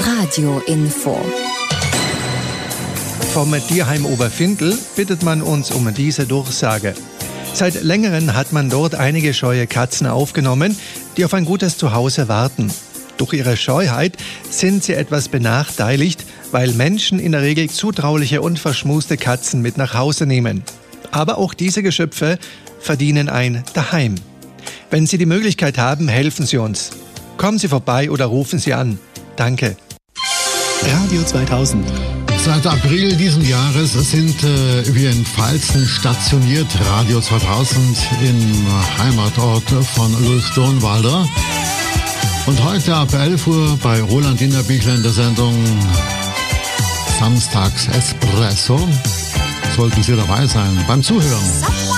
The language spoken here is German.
Radio-Info. Vom Tierheim Oberfindl bittet man uns um diese Durchsage. Seit längerem hat man dort einige scheue Katzen aufgenommen, die auf ein gutes Zuhause warten. Durch ihre Scheuheit sind sie etwas benachteiligt, weil Menschen in der Regel zutrauliche und verschmuste Katzen mit nach Hause nehmen. Aber auch diese Geschöpfe verdienen ein Daheim. Wenn Sie die Möglichkeit haben, helfen Sie uns. Kommen Sie vorbei oder rufen Sie an. Danke. Radio 2000. Seit April diesen Jahres sind wir in Pfalzen stationiert. Radio 2000 im Heimatort von Louis Dornwalder. Und heute ab 11 Uhr bei Roland Innerbichler in der Sendung Samstags Espresso sollten Sie dabei sein beim Zuhören.